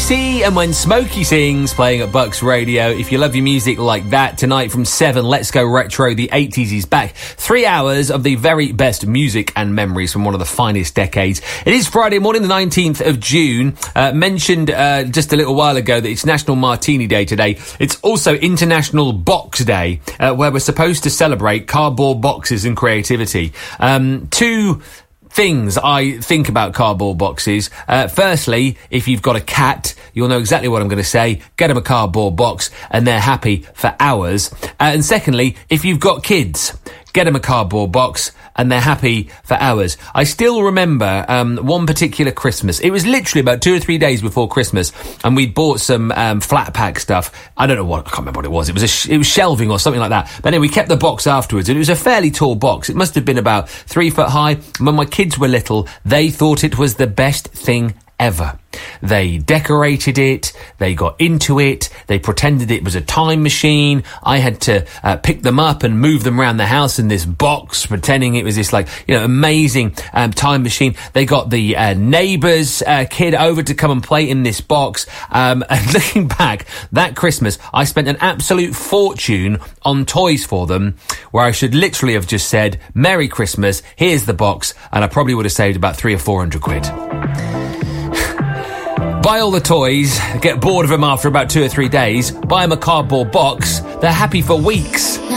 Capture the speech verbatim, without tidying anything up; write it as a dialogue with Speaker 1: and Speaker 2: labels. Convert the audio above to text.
Speaker 1: See and When Smokey Sings, playing at Bucks Radio. If you love your music like that, tonight from seven, Let's Go Retro, the eighties is back. Three hours of the very best music and memories from one of the finest decades. It is Friday morning, the nineteenth of June. Uh, mentioned uh, just a little while ago that it's National Martini Day today. It's also International Box Day, uh, where we're supposed to celebrate cardboard boxes and creativity. Um, two... things I think about cardboard boxes. Uh, firstly, if you've got a cat, you'll know exactly what I'm going to say. Get them a cardboard box and they're happy for hours. Uh, and secondly, if you've got kids, get them a cardboard box and they're happy for hours. I still remember um, one particular Christmas. It was literally about two or three days before Christmas, and we'd bought some um, flat pack stuff. I don't know what, I can't remember what it was. It was a sh- it was shelving or something like that. But anyway, we kept the box afterwards, and it was a fairly tall box. It must have been about three foot high. And when my kids were little, they thought it was the best thing ever. They decorated it, they got into it, they pretended it was a time machine. I had to uh, pick them up and move them around the house in this box, pretending it was this, like, you know, amazing um, time machine. They got the uh, neighbour's uh, kid over to come and play in this box. Um, and looking back, that Christmas, I spent an absolute fortune on toys for them, where I should literally have just said, Merry Christmas, here's the box, and I probably would have saved about three or four hundred quid. Buy all the toys, get bored of them after about two or three days, buy them a cardboard box, they're happy for weeks.